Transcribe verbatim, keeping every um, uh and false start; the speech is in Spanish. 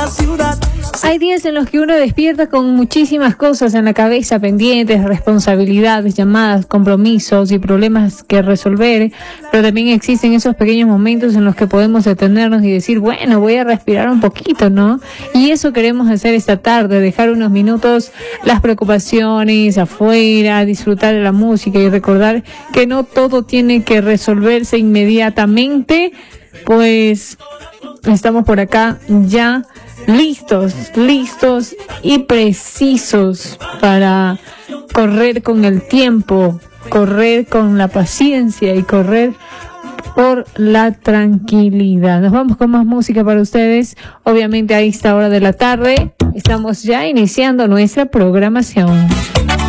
la ciudad. Hay días en los que uno despierta con muchísimas cosas en la cabeza, pendientes, responsabilidades, llamadas, compromisos y problemas que resolver, pero también existen esos pequeños momentos en los que podemos detenernos y decir, bueno, voy a respirar un poquito, ¿no? Y eso queremos hacer esta tarde, dejar unos minutos las preocupaciones afuera, disfrutar de la música y recordar que no todo tiene que resolverse inmediatamente, pues estamos por acá ya listos, listos y precisos para correr con el tiempo, correr con la paciencia y correr por la tranquilidad. Nos vamos con más música para ustedes. Obviamente a esta hora de la tarde estamos ya iniciando nuestra programación.